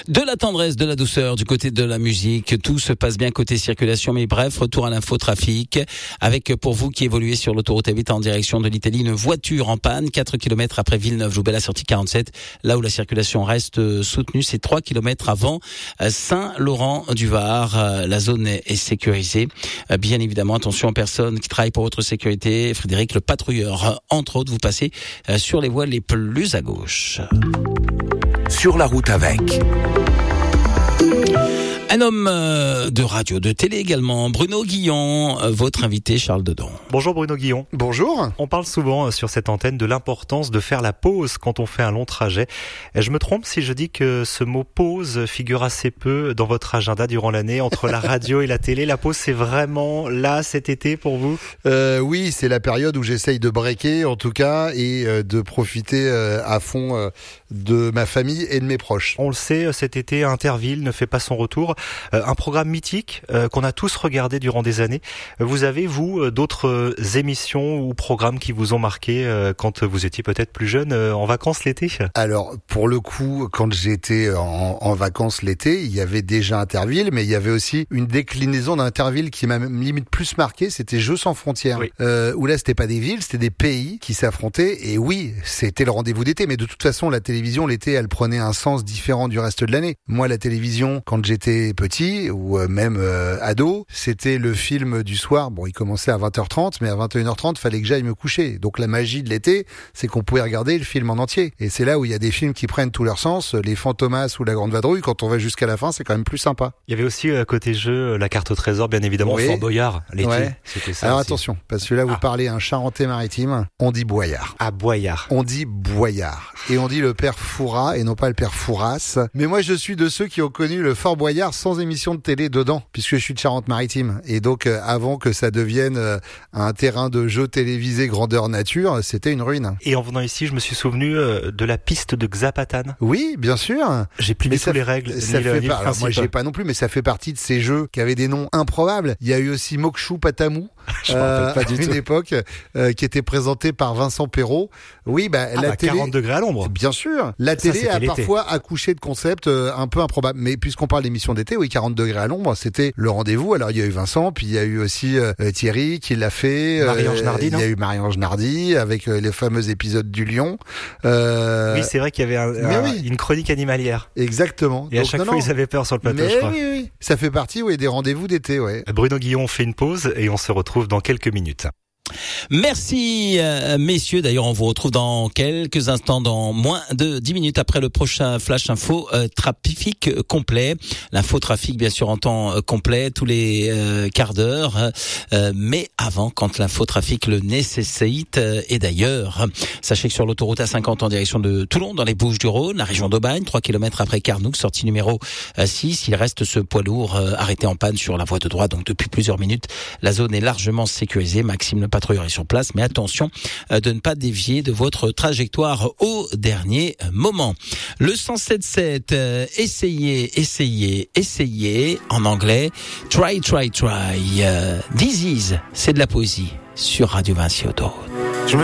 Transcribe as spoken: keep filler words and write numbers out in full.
De la tendresse, de la douceur, du côté de la musique, tout se passe bien côté circulation, mais bref, retour à l'infotrafic, avec pour vous qui évoluez sur l'autoroute A huit en direction de l'Italie, une voiture en panne, quatre kilomètres après Villeneuve-Loubet, la sortie quarante-sept, là où la circulation reste soutenue, c'est trois kilomètres avant Saint-Laurent-du-Var, la zone est sécurisée. Bien évidemment, attention aux personnes qui travaillent pour votre sécurité, Frédéric le patrouilleur, entre autres, vous passez sur les voies les plus à gauche. Sur la route avec un homme de radio, de télé également, Bruno Guillon, votre invité Charles Dedon. Bonjour Bruno Guillon. Bonjour. On parle souvent sur cette antenne de l'importance de faire la pause quand on fait un long trajet. Je me trompe si je dis que ce mot pause figure assez peu dans votre agenda durant l'année entre la radio et la télé. La pause, c'est vraiment là cet été pour vous ? euh, Oui, c'est la période où j'essaye de breaker en tout cas et euh, de profiter euh, à fond euh, de ma famille et de mes proches. On le sait, cet été, Interville ne fait pas son retour. Euh, un programme mythique euh, qu'on a tous regardé durant des années. Vous avez, vous, d'autres euh, émissions ou programmes qui vous ont marqué euh, quand vous étiez peut-être plus jeune, euh, en vacances l'été ? Alors, pour le coup, quand j'étais en, en vacances l'été, il y avait déjà Interville, mais il y avait aussi une déclinaison d'Interville qui m'a même limite plus marqué, c'était Jeux sans frontières. Oui. Euh, où là, c'était pas des villes, c'était des pays qui s'affrontaient. Et oui, c'était le rendez-vous d'été. Mais de toute façon, la télévision, l'été, elle prenait un sens différent du reste de l'année. Moi, la télévision, quand j'étais petit ou même euh, ado, c'était le film du soir. Bon, il commençait à vingt heures trente, mais à vingt et une heures trente, fallait que j'aille me coucher. Donc la magie de l'été, c'est qu'on pouvait regarder le film en entier. Et c'est là où il y a des films qui prennent tout leur sens. Les Fantomas ou La Grande Vadrouille, quand on va jusqu'à la fin, c'est quand même plus sympa. Il y avait aussi euh, côté jeu la carte au trésor, bien évidemment, oui. Fort Boyard l'été. Ouais. C'était ça. Alors aussi. attention, parce que là vous ah. parlez un Charentais-Maritime, on dit Boyard. Ah, Boyard. On dit Boyard. Et on dit le père Fouras et non pas le père Fouras. Mais moi je suis de ceux qui ont connu le Fort Boyard sans émission de télé dedans, puisque je suis de Charente-Maritime. Et donc, euh, avant que ça devienne euh, un terrain de jeu télévisé grandeur nature, c'était une ruine. Et en venant ici, je me suis souvenu euh, de la piste de Xapatan. Oui, bien sûr. J'ai plus du tout les règles. Ça ni fait le, pas, alors moi, j'ai pas non plus, mais ça fait partie de ces jeux qui avaient des noms improbables. Il y a eu aussi Mokshu Patamou. Je euh, pas du à une tout. époque, euh, qui était présenté par Vincent Perrault. Oui, bah, ah, la bah, télé. quarante degrés à l'ombre. Bien sûr. La Ça, télé a l'été. parfois accouché de concepts euh, un peu improbables. Mais puisqu'on parle d'émission d'été, oui, quarante degrés à l'ombre, c'était le rendez-vous. Alors, il y a eu Vincent, puis il y a eu aussi euh, Thierry qui l'a fait. Marie-Ange Nardi, euh, non? Il y a eu Marie-Ange Nardi avec euh, les fameux épisodes du Lion. Euh... Oui, c'est vrai qu'il y avait un, un, oui. une chronique animalière. Exactement. Et Donc, à chaque non, fois, non. ils avaient peur sur le plateau, mais je crois. Oui, oui, ça fait partie, oui, des rendez-vous d'été, ouais. Bruno Guillon fait une pause et on se retrouve dans quelques minutes. Merci euh, messieurs, d'ailleurs on vous retrouve dans quelques instants, dans moins de dix minutes après le prochain Flash Info euh, trafic complet. L'info trafic bien sûr en temps euh, complet, tous les euh, quarts d'heure, euh, mais avant quand l'info trafic le nécessite. Euh, et d'ailleurs, sachez que sur l'autoroute A cinquante en direction de Toulon, dans les Bouches-du-Rhône, la région d'Aubagne, trois kilomètres après Carnoux, sortie numéro six, il reste ce poids lourd euh, arrêté en panne sur la voie de droite, donc depuis plusieurs minutes. La zone est largement sécurisée, Maxime le patrouilleur est sur place, mais attention euh, de ne pas dévier de votre trajectoire au dernier moment. Le cent sept sept, euh, essayez, essayez, essayez, en anglais, try, try, try. Euh, This is, c'est de la poésie sur Radio Vinci Autoroute.